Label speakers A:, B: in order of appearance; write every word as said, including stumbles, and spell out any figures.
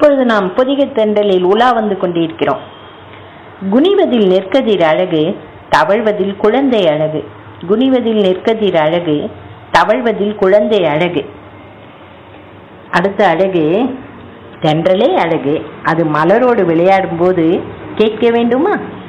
A: இப்பொழுது நாம் பொதிகை தென்றலில் உலா வந்து கொண்டிருக்கிறோம். குனிவதில் நெற்கதிர் அழகு, தவழ்வதில் குழந்தை அழகு. குனிவதில் நெற்கதிர் அழகு, தவழ்வதில் குழந்தை அழகு. அடுத்த அழகு தென்றலே அழகு, அது மலரோடு விளையாடும் போது கேட்க வேண்டுமா?